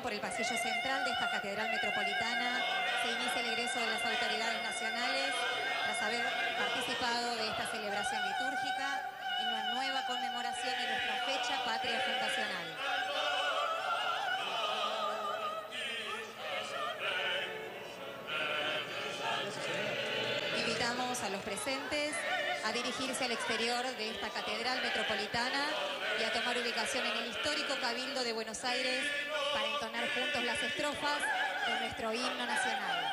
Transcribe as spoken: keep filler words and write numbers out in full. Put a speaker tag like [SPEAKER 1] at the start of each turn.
[SPEAKER 1] por el pasillo central de esta catedral metropolitana se inicia el egreso de las autoridades nacionales tras haber participado de esta celebración litúrgica en una nueva conmemoración de nuestra fecha patria fundacional. Invitamos a los presentes a dirigirse al exterior de esta catedral metropolitana y a tomar ubicación en el histórico Cabildo de Buenos Aires para entonar juntos las estrofas de nuestro himno nacional.